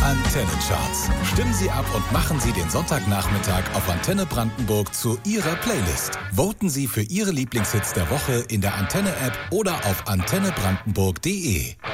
Antenne-Charts. Stimmen Sie ab und machen Sie den Sonntagnachmittag auf Antenne Brandenburg zu Ihrer Playlist. Voten Sie für Ihre Lieblingshits der Woche in der Antenne-App oder auf antennebrandenburg.de.